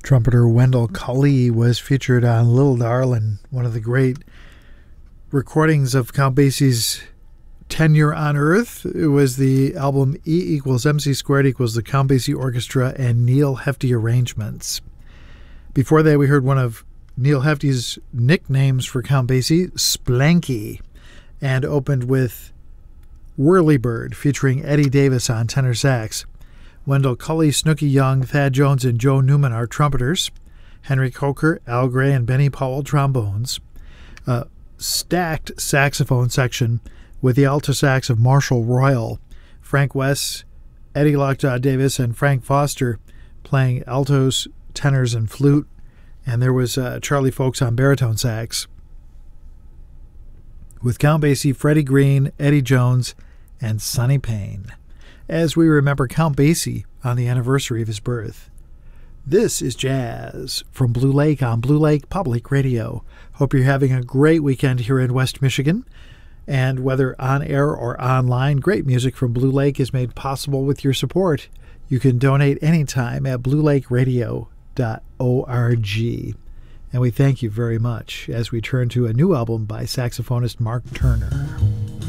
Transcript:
Trumpeter Wendell Cully was featured on Little Darlin', one of the great recordings of Count Basie's tenure on Earth. It was the album E = MC² = the Count Basie Orchestra and Neal Hefti arrangements. Before that, we heard one of Neal Hefti's nicknames for Count Basie, Splanky, and opened with Whirlybird featuring Eddie Davis on tenor sax. Wendell Cully, Snooky Young, Thad Jones, and Joe Newman are trumpeters. Henry Coker, Al Gray, and Benny Powell trombones. A stacked saxophone section with the alto sax of Marshall Royal. Frank West, Eddie Lockjaw Davis, and Frank Foster playing altos, tenors, and flute. And there was Charlie Folks on baritone sax. With Count Basie, Freddie Green, Eddie Jones, and Sonny Payne, as we remember Count Basie on the anniversary of his birth. This is Jazz from Blue Lake on Blue Lake Public Radio. Hope you're having a great weekend here in West Michigan. And whether on air or online, great music from Blue Lake is made possible with your support. You can donate anytime at bluelakeradio.org. And we thank you very much as we turn to a new album by saxophonist Mark Turner.